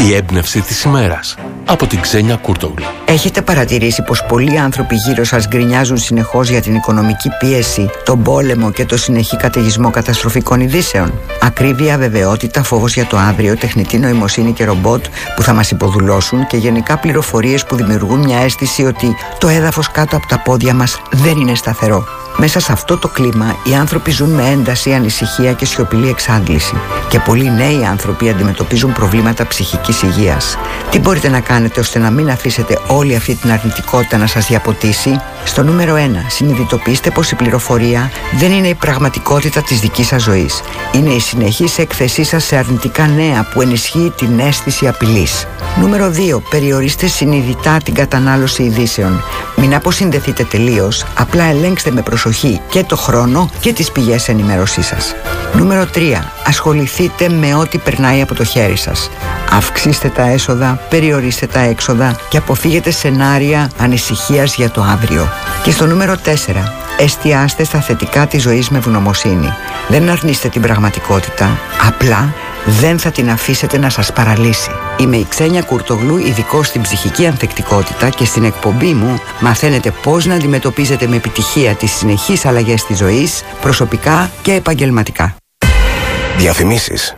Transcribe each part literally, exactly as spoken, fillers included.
Η έμπνευση της ημέρας από την Ξένια Κούρτογλου. Έχετε παρατηρήσει πως πολλοί άνθρωποι γύρω σας γκρινιάζουν συνεχώς για την οικονομική πίεση, τον πόλεμο και το συνεχή καταιγισμό καταστροφικών ειδήσεων? Ακρίβεια, αβεβαιότητα, φόβος για το αύριο, τεχνητή νοημοσύνη και ρομπότ που θα μας υποδουλώσουν και γενικά πληροφορίες που δημιουργούν μια αίσθηση ότι το έδαφος κάτω από τα πόδια μας δεν είναι σταθερό. Μέσα σε αυτό το κλίμα οι άνθρωποι ζουν με ένταση, ανησυχία και σιωπηλή εξάντληση. Και πολλοί νέοι άνθρωποι αντιμετωπίζουν προβλήματα ψυχικής υγείας. Τι μπορείτε να κάνετε ώστε να μην αφήσετε όλη αυτή την αρνητικότητα να σας διαποτίσει? Στο νούμερο ένα, συνειδητοποιήστε πως η πληροφορία δεν είναι η πραγματικότητα της δικής σας ζωής. Είναι η συνεχής έκθεσή σας σε αρνητικά νέα που ενισχύει την αίσθηση απειλής. Νούμερο δύο, περιορίστε συνειδητά την κατανάλωση ειδήσεων. Μην αποσυνδεθείτε τελείως, απλά ελέγξτε με προσοχή και το χρόνο και τις πηγές ενημέρωσής σας. Νούμερο τρία, ασχοληθείτε με ό,τι περνάει από το χέρι σας. Αυξήστε τα έσοδα, περιορίστε τα έξοδα και αποφύγετε σενάρια ανησυχίας για το αύριο. Και στο νούμερο τέσσερα, εστιάστε στα θετικά της ζωής με ευγνωμοσύνη. Δεν αρνείστε την πραγματικότητα, απλά δεν θα την αφήσετε να σας παραλύσει. Είμαι η Ξένια Κούρτογλου, ειδικός στην ψυχική ανθεκτικότητα, και στην εκπομπή μου μαθαίνετε πώς να αντιμετωπίζετε με επιτυχία τις συνεχείς αλλαγές της ζωής, προσωπικά και επαγγελματικά. Διαφημίσεις.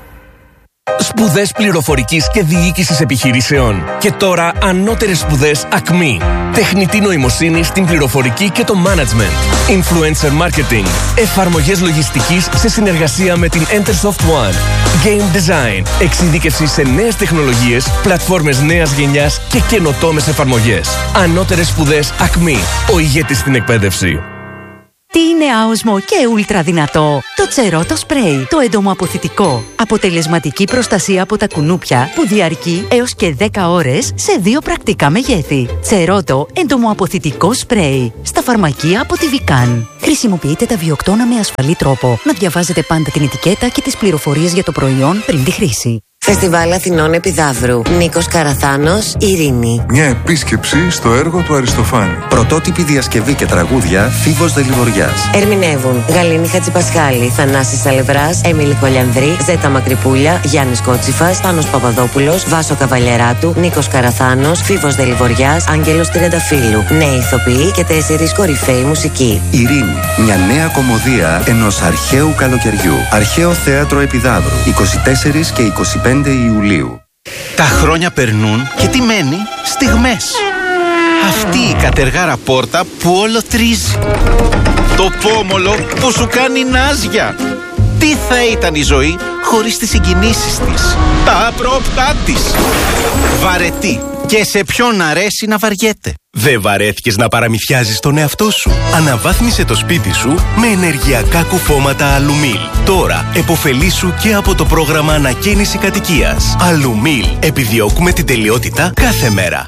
Σπουδές πληροφορικής και διοίκησης επιχειρήσεων. Και τώρα ανώτερες σπουδές ΑΚΜΗ. Τεχνητή νοημοσύνη στην πληροφορική και το management. Influencer marketing. Εφαρμογές λογιστικής σε συνεργασία με την Entersoft One. Game design. Εξειδίκευση σε νέες τεχνολογίες, πλατφόρμες νέας γενιάς και καινοτόμες εφαρμογές. Ανώτερες σπουδές ΑΚΜΗ. Ο ηγέτης στην εκπαίδευση. Τι είναι άοσμο και ούλτρα δυνατό? Το Τσερότο Σπρέι, το εντομοαποθητικό. Αποτελεσματική προστασία από τα κουνούπια που διαρκεί έως και δέκα ώρες σε δύο πρακτικά μεγέθη. Τσερότο εντομοαποθητικό σπρέι. Στα φαρμακεία από τη Βικάν. Χρησιμοποιείτε τα βιοκτώνα με ασφαλή τρόπο. Να διαβάζετε πάντα την ετικέτα και τις πληροφορίες για το προϊόν πριν τη χρήση. Φεστιβάλ Αθηνών Επιδαύρου. Νίκος Καραθάνος, Ειρήνη. Μια επίσκεψη στο έργο του Αριστοφάνη. Πρωτότυπη διασκευή και τραγούδια Φίβος Δελιβοριάς. Ερμηνεύουν Γαλήνη Χατζηπασχάλη, Θανάσης Σαλευράς, Έμιλη Χολιανδρή, Ζέτα Μακρυπούλια, Γιάννης Κότσιφας, Πάνος Παπαδόπουλος, Βάσο Καβαλιαράτου, Νίκος Καραθάνος, Φίβος Δελιβοριάς, Άγγελος Τριανταφύλου. Νέοι ηθοποιοί και τέσσερις κορυφαίοι μουσικοί. Ειρήνη. Μια νέα κωμωδία ενός αρχαίου καλοκαιριού. Αρχαίο Θέατρο Επιδαύρου. είκοσι τέσσερα και είκοσι πέντε Ιουλίου. Τα χρόνια περνούν και τι μένει? Στιγμές. Αυτή η κατεργάρα πόρτα που όλο τρίζει. Το πόμολο που σου κάνει νάζια. Τι θα ήταν η ζωή χωρίς τις συγκινήσεις της, τα απρόπτά της? Βαρετή. Και σε ποιον αρέσει να βαριέται? Δεν βαρέθηκες να παραμυθιάζεις τον εαυτό σου? Αναβάθμισε το σπίτι σου με ενεργειακά κουφώματα Αλουμίλ. Τώρα επωφελήσου και από το πρόγραμμα ανακαίνιση κατοικίας. Αλουμίλ. Επιδιώκουμε την τελειότητα κάθε μέρα.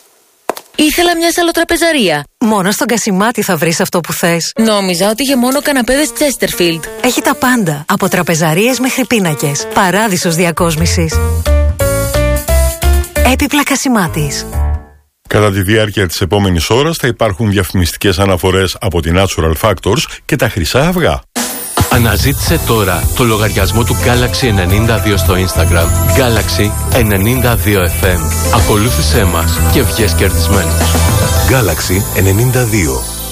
Ήθελα μια σαλοτραπεζαρία. Μόνο στον Κασιμάτη θα βρεις αυτό που θες. Νόμιζα ότι είχε μόνο καναπέδες Chesterfield. Έχει τα πάντα. Από τραπεζαρίες μέχρι πίνακες. Παράδεισος διακόσμησης. Έπιπλα Κασιμάτης. Κατά τη διάρκεια της επόμενης ώρας θα υπάρχουν διαφημιστικές αναφορές από την Natural Factors και τα χρυσά αυγά. Αναζήτησε τώρα το λογαριασμό του Galaxy ενενήντα δύο στο Instagram. Galaxy ενενήντα δύο εφ εμ. Ακολούθησέ μας και βγες κερδισμένος. Galaxy ενενήντα δύο.